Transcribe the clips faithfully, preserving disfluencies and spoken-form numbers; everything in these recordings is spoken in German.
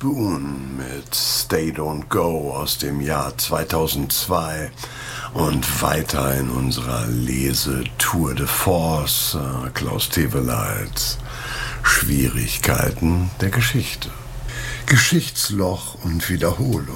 Spoon mit Stay Don't Go aus dem Jahr zweitausendzwei und weiter in unserer Lese-Tour de Force äh, Klaus Teweleits Schwierigkeiten der Geschichte. Geschichtsloch und Wiederholung.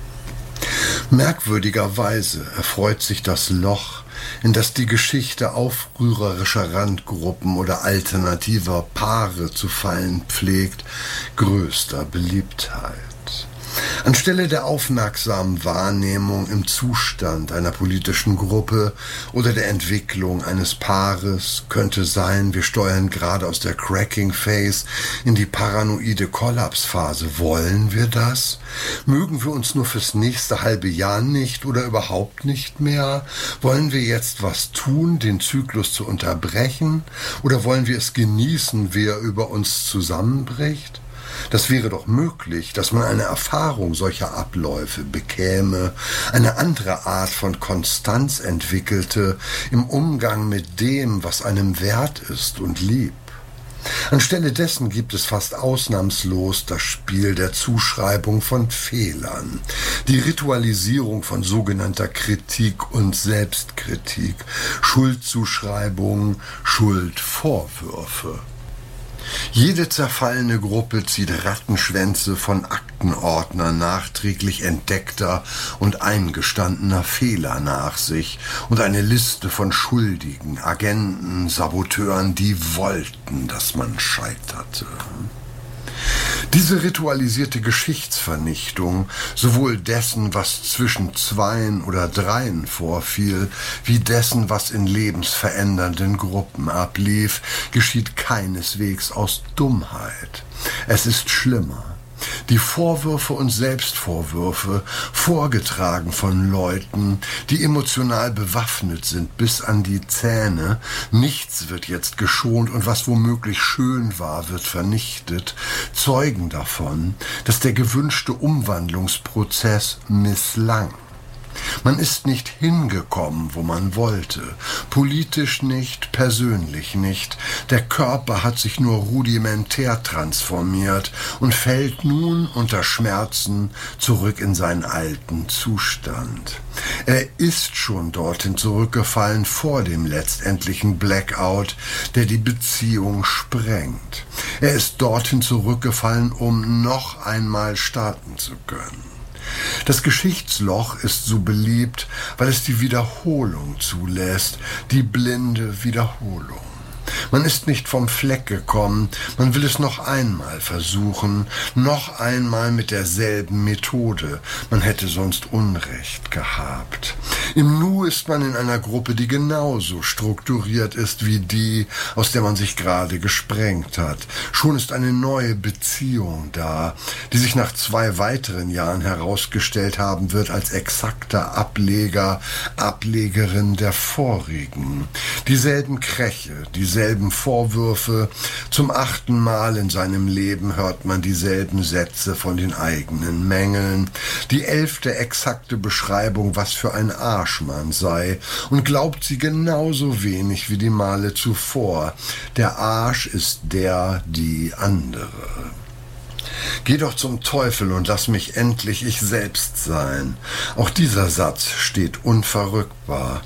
Merkwürdigerweise erfreut sich das Loch, in das die Geschichte aufrührerischer Randgruppen oder alternativer Paare zu fallen pflegt, größter Beliebtheit. Anstelle der aufmerksamen Wahrnehmung im Zustand einer politischen Gruppe oder der Entwicklung eines Paares könnte sein, wir steuern gerade aus der Cracking Phase in die paranoide Kollapsphase. Wollen wir das? Mögen wir uns nur fürs nächste halbe Jahr nicht oder überhaupt nicht mehr? Wollen wir jetzt was tun, den Zyklus zu unterbrechen? Oder wollen wir es genießen, wie er über uns zusammenbricht? Das wäre doch möglich, dass man eine Erfahrung solcher Abläufe bekäme, eine andere Art von Konstanz entwickelte im Umgang mit dem, was einem wert ist und lieb. Anstelle dessen gibt es fast ausnahmslos das Spiel der Zuschreibung von Fehlern, die Ritualisierung von sogenannter Kritik und Selbstkritik, Schuldzuschreibungen, Schuldvorwürfe. Jede zerfallene Gruppe zieht Rattenschwänze von Aktenordnern nachträglich entdeckter und eingestandener Fehler nach sich und eine Liste von Schuldigen, Agenten, Saboteuren, die wollten, dass man scheiterte. Diese ritualisierte Geschichtsvernichtung, sowohl dessen, was zwischen Zweien oder Dreien vorfiel, wie dessen, was in lebensverändernden Gruppen ablief, geschieht keineswegs aus Dummheit. Es ist schlimmer. Die Vorwürfe und Selbstvorwürfe, vorgetragen von Leuten, die emotional bewaffnet sind bis an die Zähne, nichts wird jetzt geschont und was womöglich schön war, wird vernichtet, zeugen davon, dass der gewünschte Umwandlungsprozess misslang. Man ist nicht hingekommen, wo man wollte, politisch nicht, persönlich nicht. Der Körper hat sich nur rudimentär transformiert und fällt nun unter Schmerzen zurück in seinen alten Zustand. Er ist schon dorthin zurückgefallen vor dem letztendlichen Blackout, der die Beziehung sprengt. Er ist dorthin zurückgefallen, um noch einmal starten zu können. Das Geschichtsloch ist so beliebt, weil es die Wiederholung zulässt, die blinde Wiederholung. Man ist nicht vom Fleck gekommen, man will es noch einmal versuchen, noch einmal mit derselben Methode. Man hätte sonst Unrecht gehabt. Im Nu ist man in einer Gruppe, die genauso strukturiert ist wie die, aus der man sich gerade gesprengt hat. Schon ist eine neue Beziehung da, die sich nach zwei weiteren Jahren herausgestellt haben wird als exakter Ableger, Ablegerin der vorigen. Dieselben Kräche, dieselben Vorwürfe. Zum achten Mal in seinem Leben hört man dieselben Sätze von den eigenen Mängeln. Die elfte exakte Beschreibung, was für ein Arsch man sei, und glaubt sie genauso wenig wie die Male zuvor. Der Arsch ist der, die andere. Geh doch zum Teufel und lass mich endlich ich selbst sein. Auch dieser Satz steht unverrückbar.